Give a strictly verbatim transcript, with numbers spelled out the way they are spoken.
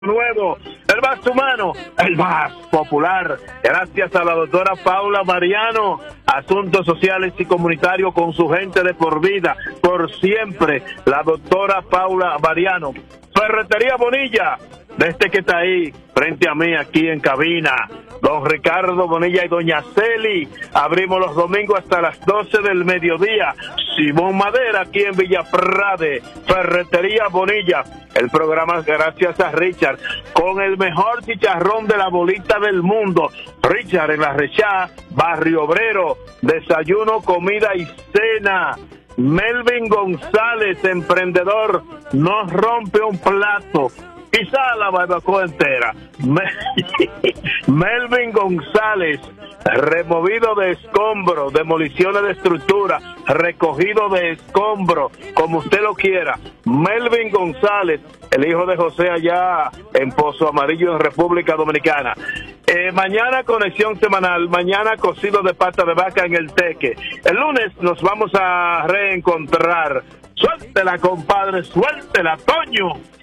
nuevo, el más humano, el más popular, gracias a la doctora Paula Mariano, Asuntos Sociales y Comunitarios con su gente de por vida, por siempre, la doctora Paula Mariano. Ferretería Bonilla, desde que está ahí, frente a mí, aquí en cabina, don Ricardo Bonilla y doña Celi, abrimos los domingos hasta las doce del mediodía. Simón Madera, aquí en Villaprade, Ferretería Bonilla. El programa gracias a Richard, con el mejor chicharrón de la bolita del mundo. Richard en la Rechá, Barrio Obrero, desayuno, comida y cena. Melvin González, emprendedor, no rompe un plato, quizá la barbacoa entera. Melvin González, removido de escombro, demoliciones de estructura, recogido de escombro, como usted lo quiera. Melvin González, el hijo de José allá en Pozo Amarillo, en República Dominicana. Eh, mañana conexión semanal, mañana cocido de pata de vaca en el Teque. El lunes nos vamos a reencontrar. Suéltela, compadre, suéltela, Toño.